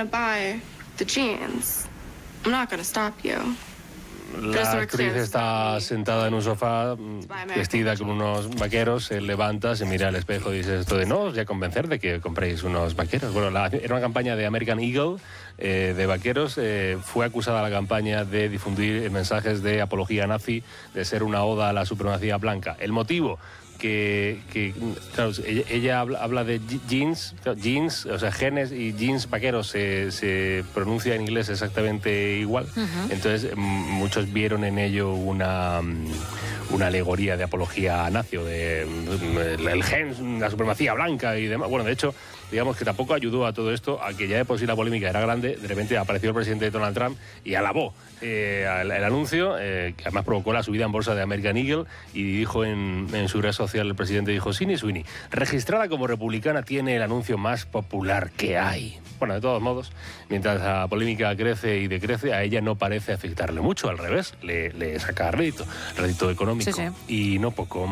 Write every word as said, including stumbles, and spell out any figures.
to buy the jeans, I'm not going to stop you. La actriz está sentada en un sofá, vestida con unos vaqueros, se levanta, se mira al espejo y dice esto de no, os voy a convencer de que compréis unos vaqueros. Bueno, la, era una campaña de American Eagle, eh, de vaqueros. Eh, fue acusada la campaña de difundir mensajes de apología nazi, de ser una oda a la supremacía blanca. El motivo... Que, que claro, ella, ella habla, habla de jeans, claro, jeans, o sea, genes y jeans vaqueros se, se pronuncia en inglés exactamente igual. Uh-huh. Entonces, m- muchos vieron en ello una, una alegoría de apología nazi, de, de, el, el gen, la supremacía blanca y demás. Bueno, de hecho, digamos que tampoco ayudó a todo esto, a que ya de por sí la polémica era grande. De repente apareció el presidente Donald Trump y alabó eh, el, el anuncio, eh, que además provocó la subida en bolsa de American Eagle, y dijo en, en su red social, el presidente dijo: Sydney Sweeney, registrada como republicana, tiene el anuncio más popular que hay. Bueno, de todos modos, mientras la polémica crece y decrece, a ella no parece afectarle mucho, al revés, le, le saca rédito, rédito económico, sí, sí. Y no poco.